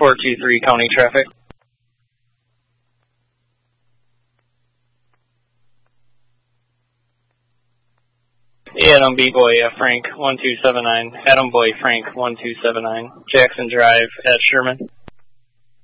423 county traffic. Adam B. Boy, Frank 1279. Adam Boy, Frank 1279. Jackson Drive at Sherman.